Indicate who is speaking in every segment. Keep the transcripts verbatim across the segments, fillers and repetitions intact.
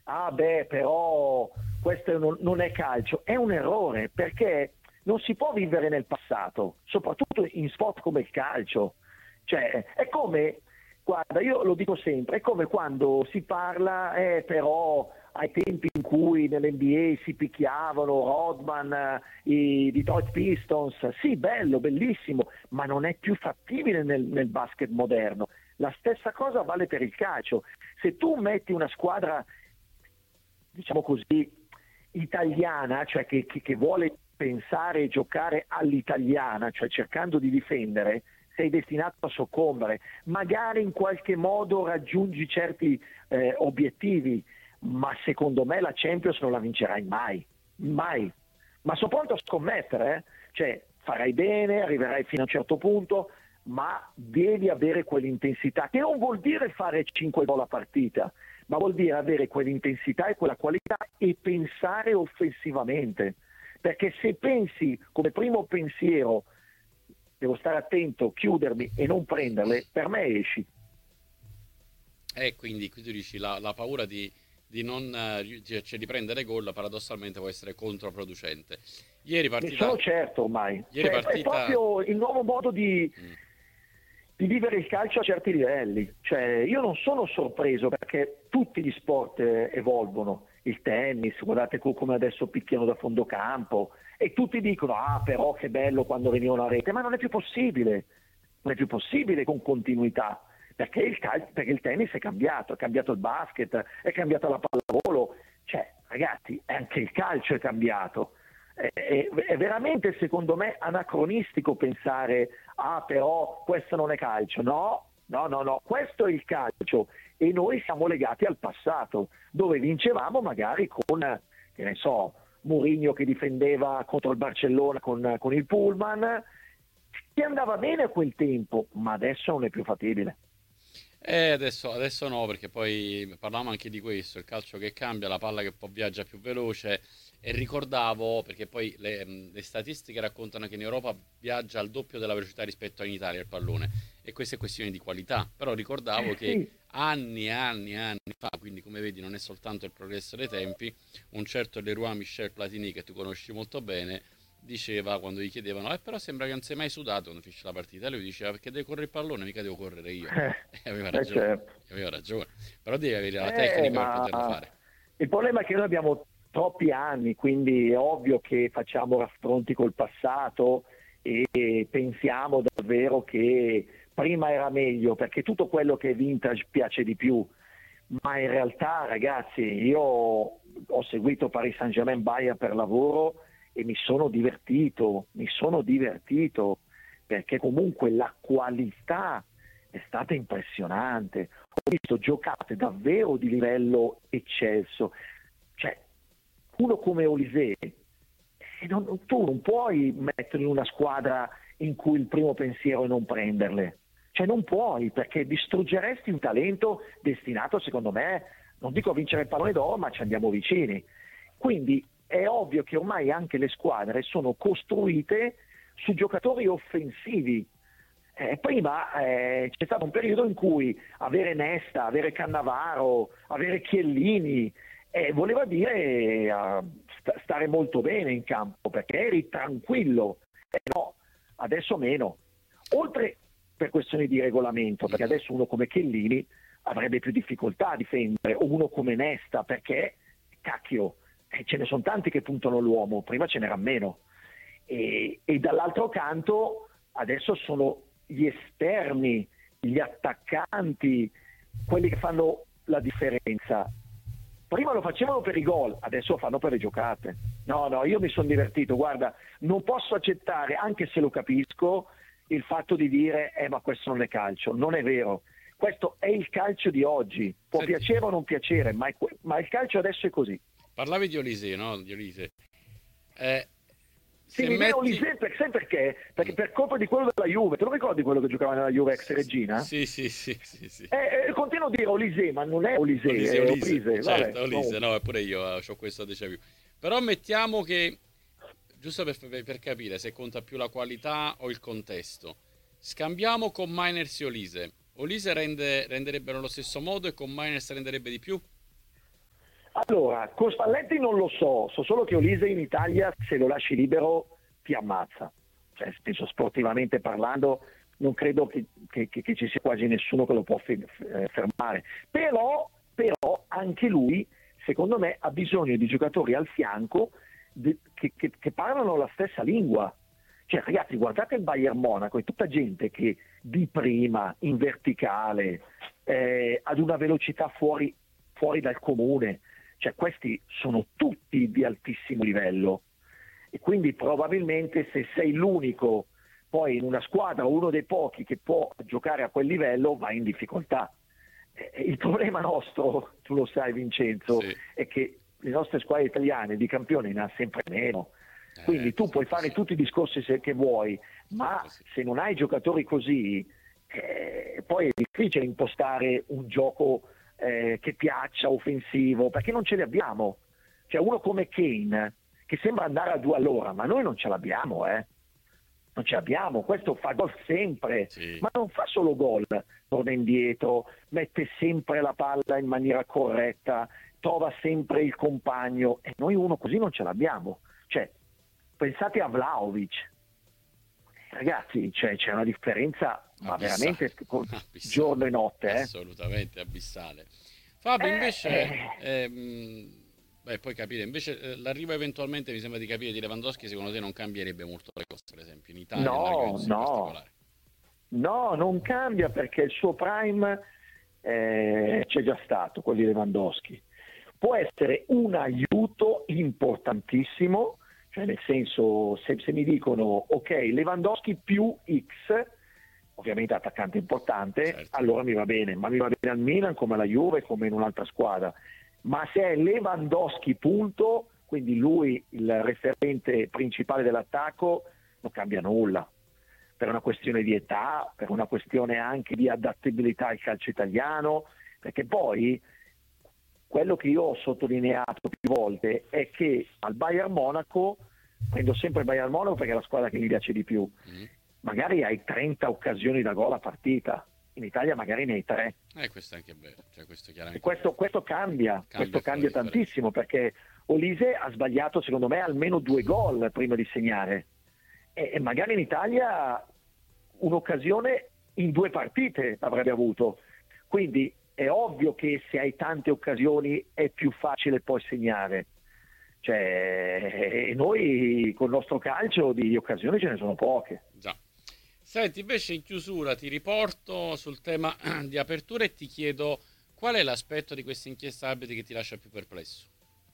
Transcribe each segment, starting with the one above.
Speaker 1: ah beh, però questo non, non è calcio, è un errore, perché non si può vivere nel passato, soprattutto in sport come il calcio. Cioè, è come, guarda, io lo dico sempre, è come quando si parla, eh, però ai tempi in cui nell'N B A si picchiavano Rodman, eh, i Detroit Pistons, sì, bello, bellissimo, ma non è più fattibile nel, nel basket moderno. La stessa cosa vale per il calcio. Se tu metti una squadra, diciamo così, italiana, cioè che, che, che vuole pensare e giocare all'italiana, cioè cercando di difendere, sei destinato a soccombere. Magari in qualche modo raggiungi certi eh, obiettivi, ma secondo me la Champions non la vincerai mai, mai. Ma sono pronto a scommettere, eh? Cioè farai bene, arriverai fino a un certo punto, ma devi avere quell'intensità, che non vuol dire fare cinque gol a partita, ma vuol dire avere quell'intensità e quella qualità e pensare offensivamente. Perché se pensi come primo pensiero devo stare attento, chiudermi e non prenderle, per me esci.
Speaker 2: E quindi qui tu dici la, la paura di, di non eh, cioè, di prendere gol paradossalmente può essere controproducente. Ieri
Speaker 1: Ne
Speaker 2: partita,
Speaker 1: sono certo ormai.
Speaker 2: ieri
Speaker 1: Cioè, è
Speaker 2: partita,
Speaker 1: proprio il nuovo modo di,
Speaker 2: mm,
Speaker 1: di vivere il calcio a certi livelli. Cioè, io non sono sorpreso perché tutti gli sport eh, evolvono. Il tennis, guardate co- come adesso picchiano da fondo campo, e tutti dicono, ah però che bello quando venivano a rete, ma non è più possibile, non è più possibile con continuità, perché il, cal- perché il tennis è cambiato, è cambiato il basket, è cambiata la pallavolo, cioè ragazzi, anche il calcio è cambiato. È, è- è veramente secondo me anacronistico pensare, ah però questo non è calcio, no, no, no, no, questo è il calcio e noi siamo legati al passato, dove vincevamo magari con, che ne so, Mourinho che difendeva contro il Barcellona con, con il Pullman, che andava bene a quel tempo, ma adesso non è più fattibile.
Speaker 2: e adesso, adesso no, perché poi parlavamo anche di questo, il calcio che cambia, la palla che poi viaggia più veloce e ricordavo, perché poi le, mh, le statistiche raccontano che in Europa viaggia al doppio della velocità rispetto in Italia il pallone e questa è questione di qualità, però ricordavo
Speaker 1: Eh
Speaker 2: che
Speaker 1: sì,
Speaker 2: anni e anni e anni fa, quindi come vedi non è soltanto il progresso dei tempi, un certo Leroy Michel Platini che tu conosci molto bene diceva quando gli chiedevano, eh però sembra che non sei mai sudato quando finisce la partita, e lui diceva perché deve correre il pallone, mica devo correre io.
Speaker 1: eh,
Speaker 2: E aveva
Speaker 1: eh,
Speaker 2: ragione,
Speaker 1: certo.
Speaker 2: aveva ragione, però devi avere la
Speaker 1: Eh,
Speaker 2: tecnica per
Speaker 1: ma
Speaker 2: poterlo fare.
Speaker 1: il problema è che noi abbiamo troppi anni, quindi è ovvio che facciamo raffronti col passato e pensiamo davvero che prima era meglio, perché tutto quello che è vintage piace di più. Ma in realtà, ragazzi, io ho seguito Paris Saint-Germain Bayern per lavoro e mi sono divertito, mi sono divertito, perché comunque la qualità è stata impressionante. Ho visto giocate davvero di livello eccelso. Cioè, uno come Olise, eh, non- tu non puoi mettere in una squadra in cui il primo pensiero è non prenderle. Cioè non puoi, perché distruggeresti un talento destinato, secondo me, non dico a vincere il pallone d'oro, ma ci andiamo vicini. Quindi è ovvio che ormai anche le squadre sono costruite su giocatori offensivi. Eh, prima eh, c'è stato un periodo in cui avere Nesta, avere Cannavaro, avere Chiellini eh, voleva dire eh, sta- stare molto bene in campo perché eri tranquillo. Eh, no, adesso meno. Oltre per questioni di regolamento, perché
Speaker 2: Mhm.
Speaker 1: adesso uno come Chiellini avrebbe più difficoltà a difendere, o uno come Nesta, perché cacchio, eh, ce ne sono tanti che puntano l'uomo, prima ce n'era meno. E, e dall'altro canto adesso sono gli esterni, gli attaccanti, quelli che fanno la differenza. Prima lo facevano per i gol, adesso lo fanno per le giocate. No, no, io mi sono divertito, guarda, non posso accettare, anche se lo capisco, il fatto di dire, eh ma questo non è calcio, non è vero. Questo è il calcio di oggi, può
Speaker 2: Senti,
Speaker 1: piacere o non piacere, ma, è, ma il calcio adesso è così.
Speaker 2: parlavi di Olise, no? Di Olise. Eh,
Speaker 1: Sì,
Speaker 2: se
Speaker 1: mi viene
Speaker 2: metti...
Speaker 1: Olise, per, sai perché? Perché
Speaker 2: Mm.
Speaker 1: per colpa di quello della Juve, te lo ricordi quello che giocava nella Juve ex Regina?
Speaker 2: Sì, sì, sì, sì, sì.
Speaker 1: Eh, eh, continuo a dire Olise, ma non è Olise,
Speaker 2: Olise,
Speaker 1: è
Speaker 2: Olise,
Speaker 1: Olise,
Speaker 2: certo,
Speaker 1: vabbè,
Speaker 2: Olise,
Speaker 1: comunque.
Speaker 2: no, pure io ho questo déjà vu. Però mettiamo che, giusto per, per capire se conta più la qualità o il contesto, scambiamo con Miners e Olise. Olise rende, renderebbero allo stesso modo e con Miners renderebbe di più?
Speaker 1: Allora, con Spalletti non lo so, so solo che Olise in Italia, se lo lasci libero, ti ammazza. Cioè, penso sportivamente parlando, non credo che, che, che ci sia quasi nessuno che lo può fe- fermare. Però, però anche lui, secondo me, ha bisogno di giocatori al fianco de- che, che, che parlano la stessa lingua. Cioè, ragazzi, guardate il Bayern Monaco, è tutta gente che di prima, in verticale, eh, ad una velocità fuori, fuori dal comune. Cioè, questi sono tutti di altissimo livello. E quindi probabilmente se sei l'unico poi in una squadra, uno dei pochi che può giocare a quel livello, vai in difficoltà. Eh, il problema nostro, tu lo sai Vincenzo,
Speaker 2: Sì.
Speaker 1: è che le nostre squadre italiane di campioni ne ha sempre meno. Quindi
Speaker 2: Eh,
Speaker 1: tu puoi fare
Speaker 2: sì.
Speaker 1: tutti i discorsi se, che vuoi, ma
Speaker 2: Sì.
Speaker 1: se non hai giocatori così, eh, poi è difficile impostare un gioco eh, che piaccia, offensivo, perché non ce li abbiamo. Cioè uno come Kane, che sembra andare a due all'ora, ma noi non ce l'abbiamo, eh. Non ce l'abbiamo, questo fa gol sempre,
Speaker 2: Sì.
Speaker 1: ma non fa solo gol, torna indietro, mette sempre la palla in maniera corretta, trova sempre il compagno, e noi uno così non ce l'abbiamo. Cioè, pensate a Vlahovic, ragazzi, cioè, c'è una differenza, ma
Speaker 2: Abissale.
Speaker 1: veramente con-
Speaker 2: Abissale.
Speaker 1: giorno e notte. Eh?
Speaker 2: Assolutamente abissale. Fabio,
Speaker 1: Eh,
Speaker 2: invece,
Speaker 1: eh,
Speaker 2: ehm, beh, poi capire, invece eh, l'arrivo eventualmente, mi sembra di capire, di Lewandowski, secondo te non cambierebbe molto le cose, per esempio, in Italia, nella
Speaker 1: no,
Speaker 2: Juventus in
Speaker 1: no,
Speaker 2: particolare?
Speaker 1: no, non cambia perché il suo prime eh, c'è già stato, quello di Lewandowski. Può essere un aiuto importantissimo, cioè nel senso se, se mi dicono ok Lewandowski più X, ovviamente attaccante importante,
Speaker 2: Certo.
Speaker 1: allora mi va bene, ma mi va bene al Milan come alla Juve, come in un'altra squadra. Ma se è Lewandowski punto, quindi lui il referente principale dell'attacco, non cambia nulla. Per una questione di età, per una questione anche di adattabilità al calcio italiano, perché poi quello che io ho sottolineato più volte è che al Bayern Monaco, prendo sempre il Bayern Monaco perché è la squadra che mi piace di più,
Speaker 2: Mm.
Speaker 1: magari hai trenta occasioni da gol a partita, in Italia magari ne hai tre.
Speaker 2: Eh, questo è anche vero, cioè questo
Speaker 1: E
Speaker 2: chiaramente
Speaker 1: questo, questo cambia,
Speaker 2: cambia
Speaker 1: questo
Speaker 2: e fa la
Speaker 1: cambia
Speaker 2: differenza.
Speaker 1: tantissimo perché Olise ha sbagliato secondo me almeno due gol prima di segnare e, e magari in Italia un'occasione in due partite avrebbe avuto. Quindi è ovvio che se hai tante occasioni è più facile poi segnare. Cioè, noi con il nostro calcio di occasioni ce ne sono poche.
Speaker 2: Già. Senti, invece in chiusura ti riporto sul tema di apertura e ti chiedo qual è l'aspetto di questa inchiesta arbitri che ti lascia più perplesso?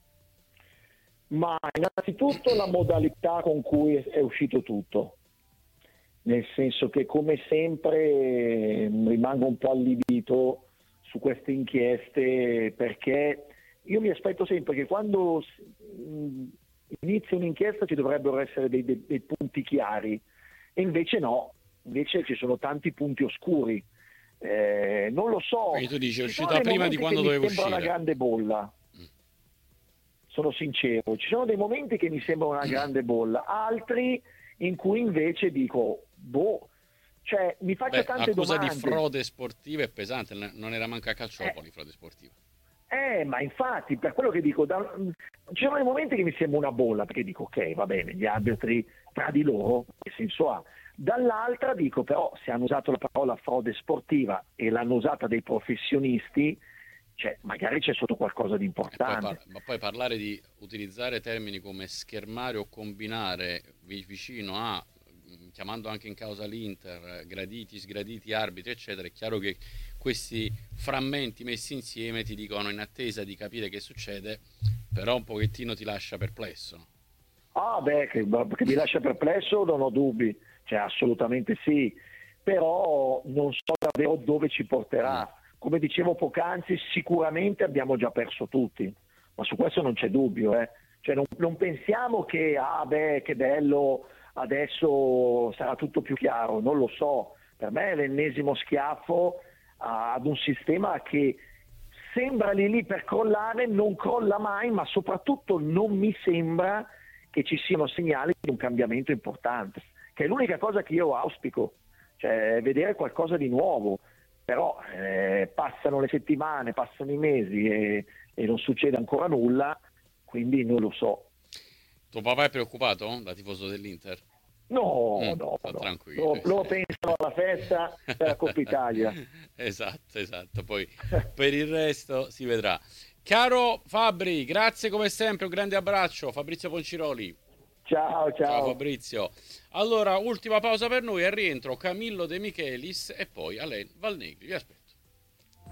Speaker 1: Ma innanzitutto la modalità con cui è uscito tutto, nel senso che come sempre rimango un po' allibito su queste inchieste perché io mi aspetto sempre che quando inizia un'inchiesta ci dovrebbero essere dei, dei, dei punti chiari e invece no, invece ci sono tanti punti oscuri. Eh, non lo so,
Speaker 2: Quindi tu dici è
Speaker 1: ci sono
Speaker 2: uscita
Speaker 1: dei
Speaker 2: prima di
Speaker 1: momenti che
Speaker 2: quando
Speaker 1: mi
Speaker 2: doveva
Speaker 1: sembra una
Speaker 2: uscire.
Speaker 1: grande bolla.
Speaker 2: Mm.
Speaker 1: Sono sincero, ci sono dei momenti che mi sembrano una grande bolla, altri in cui invece dico, boh, cioè mi faccio
Speaker 2: Beh,
Speaker 1: tante
Speaker 2: accusa
Speaker 1: domande.
Speaker 2: di frode sportiva è pesante, non era manca a Calciopoli
Speaker 1: Eh,
Speaker 2: frode sportiva.
Speaker 1: eh, ma infatti, per quello che dico, da, ci sono dei momenti che mi sembra una bolla, perché dico, ok, va bene, gli arbitri tra di loro, che senso ha? Dall'altra dico, però, se hanno usato la parola frode sportiva e l'hanno usata dei professionisti, cioè, magari c'è sotto qualcosa di
Speaker 2: E poi
Speaker 1: importante.
Speaker 2: par- ma poi parlare di utilizzare termini come schermare o combinare vi- vicino a, mh, chiamando anche in causa l'Inter, graditi, sgraditi, arbitri, eccetera, è chiaro che questi frammenti messi insieme ti dicono in attesa di capire che succede, però un pochettino ti lascia perplesso. No?
Speaker 1: Ah beh, che, che mi lascia perplesso non ho dubbi, cioè assolutamente sì, però non so davvero dove ci porterà.
Speaker 2: Mm.
Speaker 1: Come dicevo poc'anzi, sicuramente abbiamo già perso tutti, ma su questo non c'è dubbio. Eh. Cioè non, non pensiamo che, ah beh, che bello, adesso sarà tutto più chiaro, non lo so. Per me è l'ennesimo schiaffo ad un sistema che sembra lì lì per crollare, non crolla mai, ma soprattutto non mi sembra che ci siano segnali di un cambiamento importante, che è l'unica cosa che io auspico, cioè vedere qualcosa di nuovo. Però eh, passano le settimane, passano i mesi e, e non succede ancora nulla, quindi non lo so.
Speaker 2: Tuo papà è preoccupato da tifoso dell'Inter?
Speaker 1: No,
Speaker 2: Mm,
Speaker 1: no,
Speaker 2: sta
Speaker 1: no.
Speaker 2: tranquillo.
Speaker 1: Loro, loro pensano alla festa per la Coppa Italia.
Speaker 2: Esatto, esatto. Poi per il resto si vedrà. Caro Fabri, grazie come sempre, un grande abbraccio. Fabrizio Ponciroli.
Speaker 1: Ciao,
Speaker 2: Ciao
Speaker 1: ciao.
Speaker 2: Fabrizio. Allora, ultima pausa per noi, al rientro Camillo De Michelis e poi Alain Valnegri. Vi aspetto.